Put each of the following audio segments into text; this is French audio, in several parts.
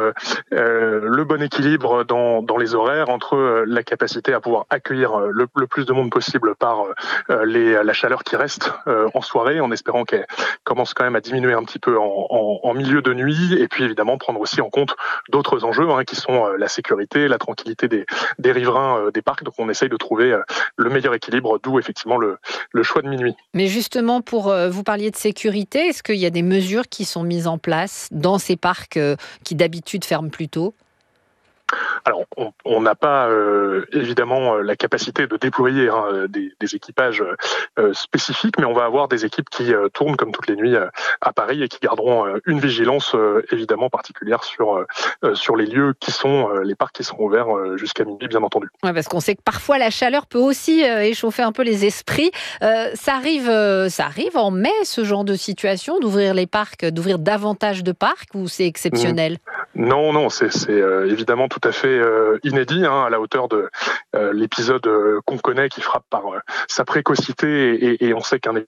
le bon équilibre dans les horaires entre la capacité à pouvoir accueillir le plus de monde possible par la chaleur qui reste en soirée, en espérant qu'elle commence quand même à diminuer un petit peu en milieu de nuit, et puis évidemment prendre aussi en compte d'autres enjeux qui sont la sécurité, la tranquillité des riverains des parcs. Donc on essaye de trouver le meilleur équilibre, d'où effectivement le choix de minuit. Mais justement, vous parliez de sécurité, est-ce qu'il y a des mesures qui sont mises en place dans ces parcs qui d'habitude ferment plus tôt ? Alors, on n'a pas évidemment la capacité de déployer des équipages spécifiques, mais on va avoir des équipes qui tournent comme toutes les nuits à Paris et qui garderont une vigilance évidemment particulière sur les lieux qui sont les parcs qui seront ouverts jusqu'à minuit, bien entendu. Ouais, parce qu'on sait que parfois la chaleur peut aussi échauffer un peu les esprits. Ça arrive en mai, ce genre de situation, d'ouvrir les parcs, d'ouvrir davantage de parcs, ou c'est exceptionnel ? Non, c'est évidemment tout à fait inédit, à la hauteur de l'épisode qu'on connaît, qui frappe par sa précocité, et on sait qu'un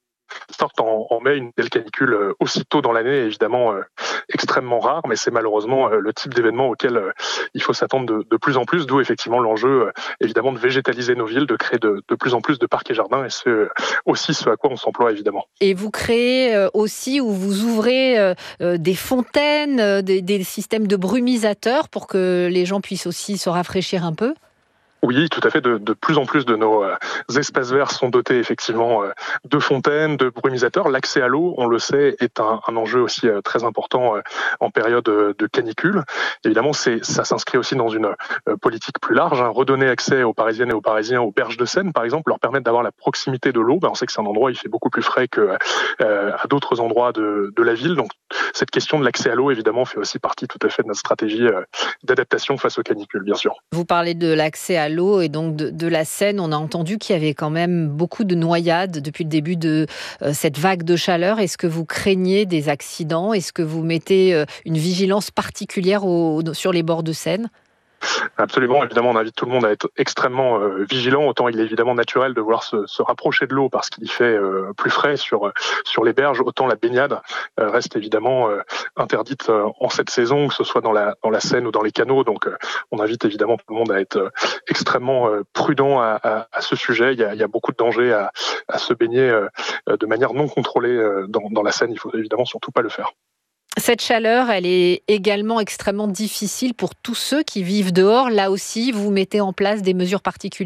sorte en mai, une telle canicule aussitôt dans l'année est évidemment extrêmement rare, mais c'est malheureusement le type d'événement auquel il faut s'attendre de plus en plus, d'où effectivement l'enjeu évidemment de végétaliser nos villes, de créer de plus en plus de parcs et jardins, et c'est aussi ce à quoi on s'emploie évidemment. Et vous créez aussi, ou vous ouvrez des fontaines, des systèmes de brumisateurs pour que les gens puissent aussi se rafraîchir un peu ? Oui, tout à fait. De plus en plus de nos espaces verts sont dotés effectivement de fontaines, de brumisateurs. L'accès à l'eau, on le sait, est un enjeu aussi très important en période de canicule. Évidemment, ça s'inscrit aussi dans une politique plus large. Redonner accès aux Parisiennes et aux Parisiens aux berges de Seine, par exemple, leur permettre d'avoir la proximité de l'eau. On sait que c'est un endroit où il fait beaucoup plus frais qu'à d'autres endroits de la ville. Donc, cette question de l'accès à l'eau, évidemment, fait aussi partie tout à fait de notre stratégie d'adaptation face aux canicules, bien sûr. Vous parlez de l'accès à l'eau et donc de la Seine. On a entendu qu'il y avait quand même beaucoup de noyades depuis le début de cette vague de chaleur. Est-ce que vous craignez des accidents ? Est-ce que vous mettez une vigilance particulière sur les bords de Seine ? Absolument, évidemment, on invite tout le monde à être extrêmement vigilant. Autant il est évidemment naturel de vouloir se rapprocher de l'eau parce qu'il y fait plus frais sur les berges, autant la baignade reste évidemment interdite en cette saison, que ce soit dans la Seine ou dans les canaux. Donc on invite évidemment tout le monde à être extrêmement prudent à ce sujet. Il y a beaucoup de dangers à se baigner de manière non contrôlée dans la Seine. Il faut évidemment surtout pas le faire. Cette chaleur, elle est également extrêmement difficile pour tous ceux qui vivent dehors. Là aussi, vous mettez en place des mesures particulières ?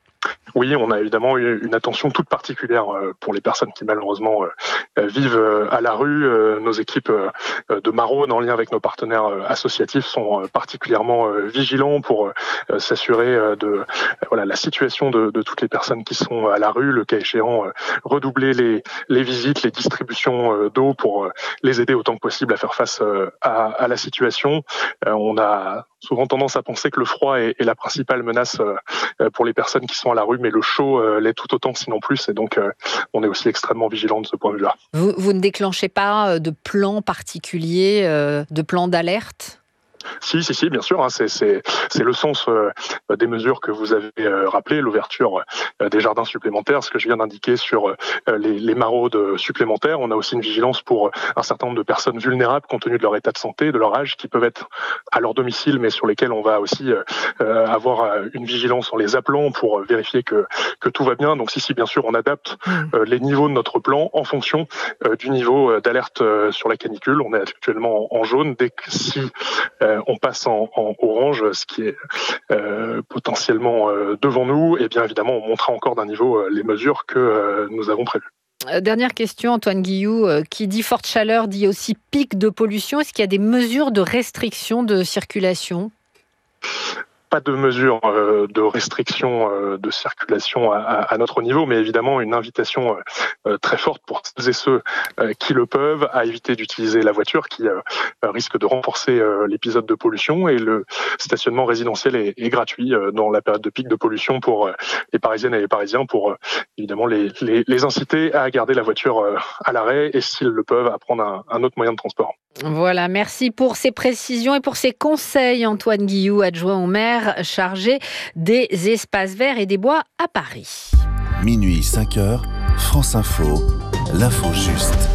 Oui, on a évidemment une attention toute particulière pour les personnes qui malheureusement vivent à la rue. Nos équipes de Maraude, en lien avec nos partenaires associatifs, sont particulièrement vigilants pour s'assurer de la situation de toutes les personnes qui sont à la rue. Le cas échéant, redoubler les visites, les distributions d'eau pour les aider autant que possible à faire face à la situation. On a souvent tendance à penser que le froid est la principale menace pour les personnes qui sont à la rue, mais le chaud l'est tout autant, sinon plus, et donc on est aussi extrêmement vigilant de ce point de vue-là. Vous ne déclenchez pas de plan particulier, de plan d'alerte ? Si, bien sûr. C'est le sens des mesures que vous avez rappelées, l'ouverture des jardins supplémentaires, ce que je viens d'indiquer sur les maraudes supplémentaires. On a aussi une vigilance pour un certain nombre de personnes vulnérables compte tenu de leur état de santé, de leur âge, qui peuvent être à leur domicile, mais sur lesquelles on va aussi avoir une vigilance en les appelant pour vérifier que tout va bien. Donc si, bien sûr, on adapte les niveaux de notre plan en fonction du niveau d'alerte sur la canicule. On est actuellement en jaune. Si on passe en orange, ce qui est potentiellement devant nous, et bien évidemment on montera encore d'un niveau les mesures que nous avons prévues. Dernière question, Antoine Guilloux, qui dit forte chaleur dit aussi pic de pollution. Est-ce qu'il y a des mesures de restriction de circulation ? Pas de mesures de restriction de circulation à notre niveau, mais évidemment une invitation très forte pour celles et ceux qui le peuvent à éviter d'utiliser la voiture, qui risque de renforcer l'épisode de pollution. Et le stationnement résidentiel est gratuit dans la période de pic de pollution pour les Parisiennes et les Parisiens, pour évidemment les inciter à garder la voiture à l'arrêt et, s'ils le peuvent, à prendre un autre moyen de transport. Voilà, merci pour ces précisions et pour ces conseils, Antoine Guilloux, adjoint au maire chargé des espaces verts et des bois à Paris. Minuit 5h, France Info, l'info juste.